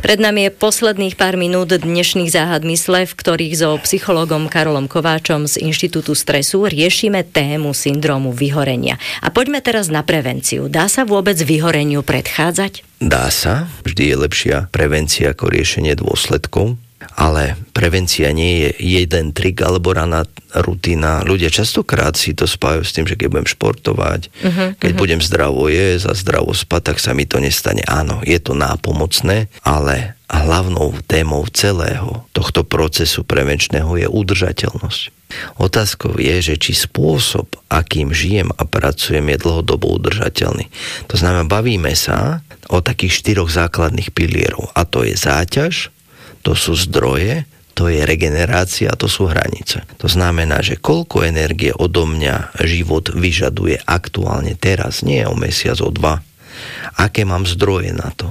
Pred nami je posledných pár minút dnešných záhad mysle, v ktorých so psychologom Karolom Kováčom z Inštitútu stresu riešime tému syndrómu vyhorenia. A poďme teraz na prevenciu. Dá sa vôbec vyhoreniu predchádzať? Dá sa. Vždy je lepšia prevencia ako riešenie dôsledkov. Ale prevencia nie je jeden trik alebo raná rutina. Ľudia častokrát si to spájajú s tým, že keď budem športovať, keď budem zdravo jesť a zdravo spať, tak sa mi to nestane. Áno, je to nápomocné, ale hlavnou témou celého tohto procesu prevenčného je udržateľnosť. Otázkou je, že či spôsob, akým žijem a pracujem, je dlhodobo udržateľný. To znamená, bavíme sa o takých 4 základných pilierov. A to je záťaž, to sú zdroje, to je regenerácia, to sú hranice. To znamená, že koľko energie odo mňa život vyžaduje aktuálne teraz, nie o mesiac, o 2. Aké mám zdroje na to?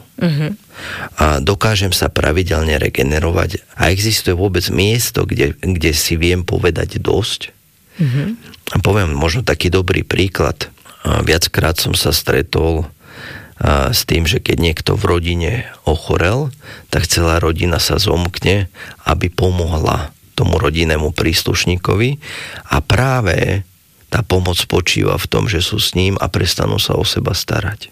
A dokážem sa pravidelne regenerovať a existuje vôbec miesto, kde si viem povedať dosť? A poviem možno taký dobrý príklad. Viackrát som sa stretol s tým, že keď niekto v rodine ochorel, tak celá rodina sa zomkne, aby pomohla tomu rodinnému príslušníkovi a práve tá pomoc spočíva v tom, že sú s ním a prestanú sa o seba starať.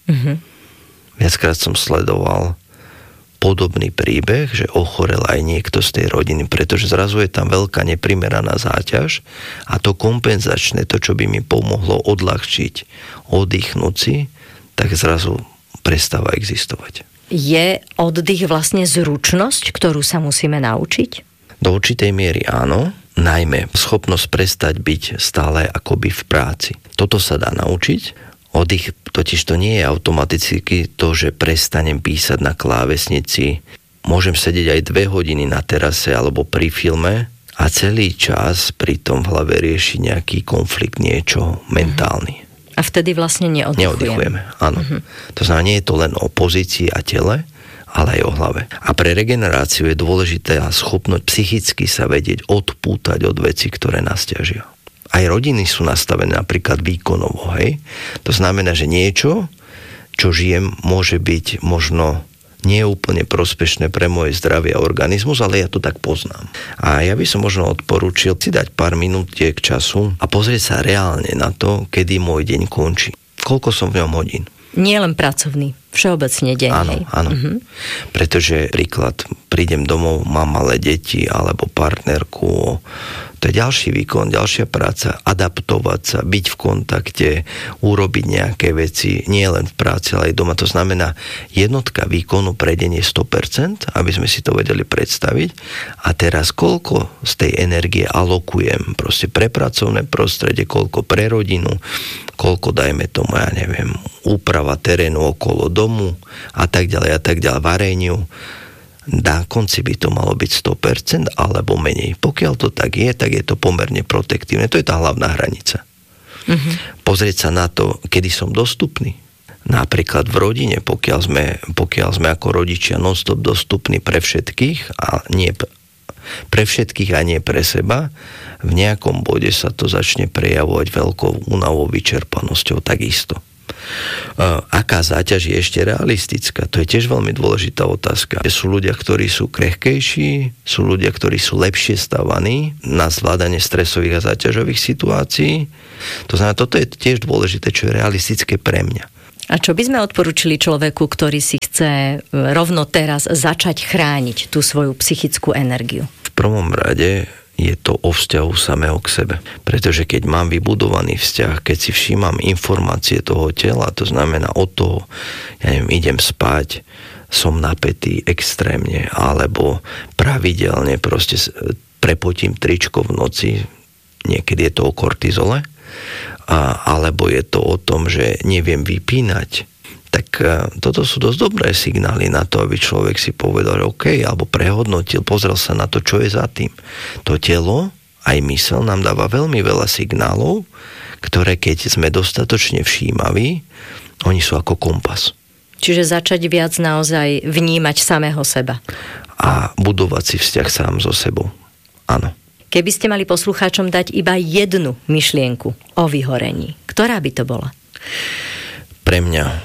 Viackrát som sledoval podobný príbeh, že ochorel aj niekto z tej rodiny, pretože zrazu je tam veľká neprimeraná záťaž a to kompenzačné, to, čo by mi pomohlo odľahčiť, oddychnúť si, tak zrazu prestáva existovať. Je oddych vlastne zručnosť, ktorú sa musíme naučiť? Do určitej miery áno, najmä schopnosť prestať byť stále akoby v práci. Toto sa dá naučiť. Oddych totiž to nie je automaticky to, že prestanem písať na klávesnici. Môžem sedieť aj 2 hodiny na terase alebo pri filme a celý čas pri tom v hlave riešiť nejaký konflikt, niečo mentálny. A vtedy vlastne neoddychujeme. Áno. To znamená, nie je to len o pozícii a tele, ale aj o hlave. A pre regeneráciu je dôležité a schopnosť psychicky sa vedieť odpútať od vecí, ktoré nás ťažia. Aj rodiny sú nastavené napríklad výkonovo, hej? To znamená, že niečo, čo žijem, môže byť možno nie je úplne prospešné pre moje zdravie a organizmus, ale ja to tak poznám. A ja by som možno odporúčil si dať pár minútiek času a pozrieť sa reálne na to, kedy môj deň končí. Koľko som v ňom hodín. Nie len pracovný, všeobecne deň. Áno. Pretože príklad, prídem domov, mám malé deti alebo partnerku, to je ďalší výkon, ďalšia práca, adaptovať sa, byť v kontakte, urobiť nejaké veci, nie len v práci, ale aj doma. To znamená, jednotka výkonu pre deň je 100%, aby sme si to vedeli predstaviť. A teraz koľko z tej energie alokujem proste pre pracovné prostredie, koľko pre rodinu, koľko dajme tomu, ja neviem, úprava terénu okolo domu a tak ďalej, vareniu. Na konci by to malo byť 100% alebo menej. Pokiaľ to tak je to pomerne protektívne. To je tá hlavná hranica. Pozrieť sa na to, kedy som dostupný. Napríklad v rodine, pokiaľ sme ako rodičia non-stop dostupní pre všetkých a nie pre seba, v nejakom bode sa to začne prejavovať veľkou únavou, vyčerpanosťou takisto. Aká záťaž je ešte realistická? To je tiež veľmi dôležitá otázka. Sú ľudia, ktorí sú krehkejší, sú ľudia, ktorí sú lepšie stavaní na zvládanie stresových a záťažových situácií. To znamená, toto je tiež dôležité, čo je realistické pre mňa. A čo by sme odporúčili človeku, ktorý si chce rovno teraz začať chrániť tú svoju psychickú energiu? V prvom rade je to o vzťahu samého k sebe. Pretože keď mám vybudovaný vzťah, keď si všímam informácie toho tela, to znamená od toho, idem spať, som napätý extrémne, alebo pravidelne proste prepotím tričko v noci, niekedy je to o kortizole, alebo je to o tom, že neviem vypínať, tak toto sú dosť dobré signály na to, aby človek si povedal, OK, alebo prehodnotil, pozrel sa na to, čo je za tým. To telo, aj myseľ nám dáva veľmi veľa signálov, ktoré keď sme dostatočne všímaví, oni sú ako kompas. Čiže začať viac naozaj vnímať samého seba. A budovať si vzťah sám so sebou. Áno. Keby ste mali poslucháčom dať iba jednu myšlienku o vyhorení, ktorá by to bola? Pre mňa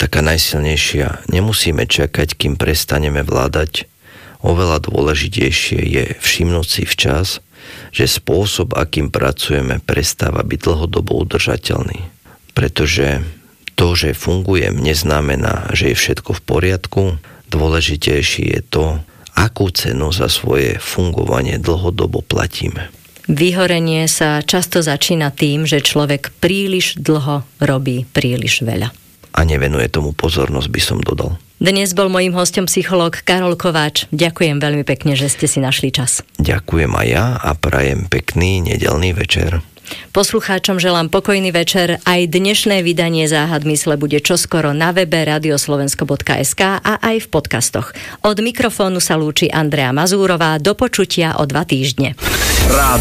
taká najsilnejšia. Nemusíme čakať, kým prestaneme vládať. Oveľa dôležitejšie je všimnúť si včas, že spôsob, akým pracujeme, prestáva byť dlhodobo udržateľný. Pretože to, že fungujem, neznamená, že je všetko v poriadku. Dôležitejšie je to, akú cenu za svoje fungovanie dlhodobo platíme. Vyhorenie sa často začína tým, že človek príliš dlho robí príliš veľa. A nevenuje tomu pozornosť, by som dodal. Dnes bol mojím hosťom psychológ Karol Kováč. Ďakujem veľmi pekne, že ste si našli čas. Ďakujem aj ja a prajem pekný nedeľný večer. Poslucháčom želám pokojný večer. Aj dnešné vydanie Záhad mysle bude čoskoro na webe radioslovensko.sk a aj v podcastoch. Od mikrofónu sa lúči Andrea Mazúrová. Do počutia o 2 týždne.